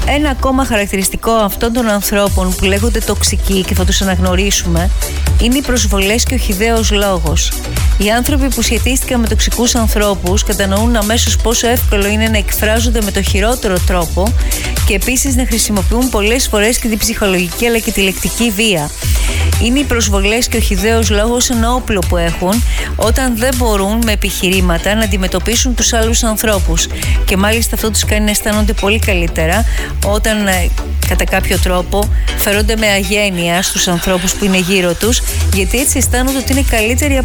Ένα ακόμα χαρακτηριστικό αυτών των ανθρώπων που λέγονται τοξικοί και θα τους αναγνωρίσουμε είναι οι προσβολές και ο χυδαίος λόγος. Οι άνθρωποι που σχετίστηκαν με τοξικούς ανθρώπους κατανοούν αμέσως πόσο εύκολο είναι να εκφράζονται με το χειρότερο τρόπο και επίσης να χρησιμοποιούν πολλές φορές και την ψυχολογική αλλά και τη λεκτική βία. Είναι οι προσβολές και ο χυδαίος λόγος ένα όπλο που έχουν όταν δεν μπορούν με επιχειρήματα να αντιμετωπίσουν τους άλλους ανθρώπους. Και μάλιστα αυτό τους κάνει να αισθάνονται πολύ καλύτερα όταν κατά κάποιο τρόπο φέρονται με αγένεια στους ανθρώπους που είναι γύρω τους, γιατί έτσι αισθάνονται ότι είναι καλύτεροι